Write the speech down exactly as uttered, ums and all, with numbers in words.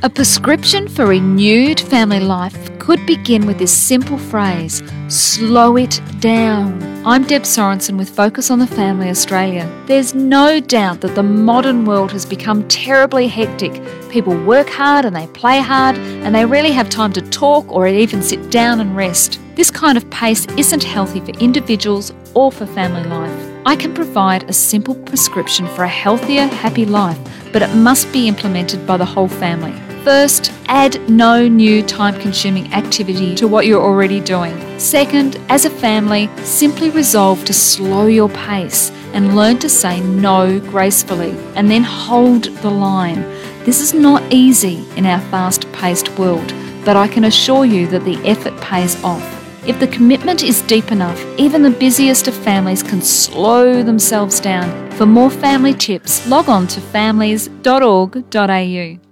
A prescription for renewed family life could begin with this simple phrase: slow it down. I'm Deb Sorensen with Focus on the Family Australia. There's no doubt that the modern world has become terribly hectic. People work hard and they play hard, and they rarely have time to talk or even sit down and rest. This kind of pace isn't healthy for individuals or for family life. I can provide a simple prescription for a healthier, happy life, but it must be implemented by the whole family. First, add no new time-consuming activity to what you're already doing. Second, as a family, simply resolve to slow your pace and learn to say no gracefully, and then hold the line. This is not easy in our fast-paced world, but I can assure you that the effort pays off. If the commitment is deep enough, even the busiest of families can slow themselves down. For more family tips, log on to families dot org dot a u.